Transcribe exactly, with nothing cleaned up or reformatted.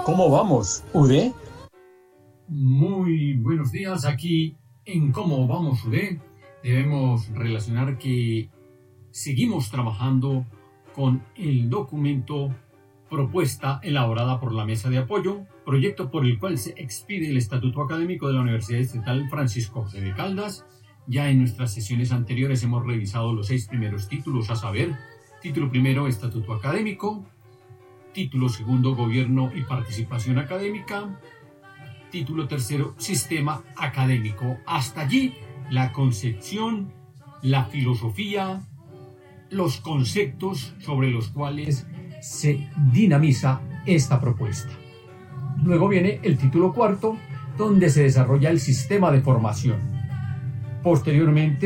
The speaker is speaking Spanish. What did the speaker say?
¿Cómo vamos, U D? Muy buenos días. Aquí en Cómo vamos, U D, debemos relacionar que seguimos trabajando con el documento propuesta elaborada por la Mesa de Apoyo, proyecto por el cual se expide el Estatuto Académico de la Universidad Distrital Francisco José de Caldas. Ya en nuestras sesiones anteriores hemos revisado los seis primeros títulos, a saber, título primero, Estatuto Académico; título segundo, Gobierno y Participación Académica; título tercero, Sistema Académico. Hasta allí la concepción, la filosofía, los conceptos sobre los cuales se dinamiza esta propuesta. Luego viene el título cuarto, donde se desarrolla el sistema de formación. Posteriormente,